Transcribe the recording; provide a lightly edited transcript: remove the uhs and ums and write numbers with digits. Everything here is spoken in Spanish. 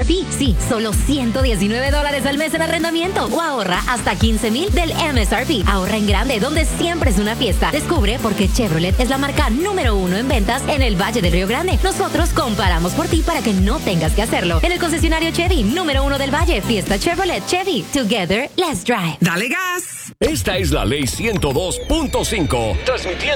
MSRP. Sí, solo $119 al mes en arrendamiento o ahorra hasta $15,000 del MSRP. Ahorra en grande, donde siempre es una fiesta. Descubre por qué Chevrolet es la marca número 1 en ventas en el Valle del Río Grande. Nosotros comparamos por ti para que no tengas que hacerlo. En el concesionario Chevy número 1 del Valle, Fiesta Chevrolet Chevy. Together, let's drive. ¡Dale gas! Esta es la Ley 102.5, transmitiendo